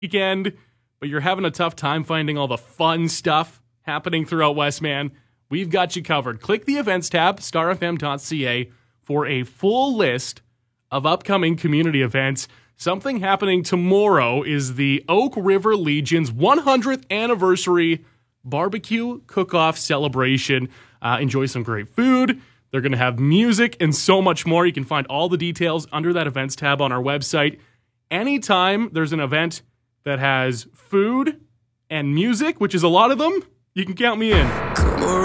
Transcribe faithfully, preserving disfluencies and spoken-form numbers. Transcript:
weekend, but you're having a tough time finding all the fun stuff happening throughout Westman, we've got you covered. Click the events tab, star f m dot c a, for a full list of upcoming community events. Something happening tomorrow is the Oak River Legion's one hundredth anniversary barbecue cook-off celebration. Uh, enjoy some great food. They're going to have music and so much more. You can find all the details under that events tab on our website. Anytime there's an event that has food and music, which is a lot of them, you can count me in.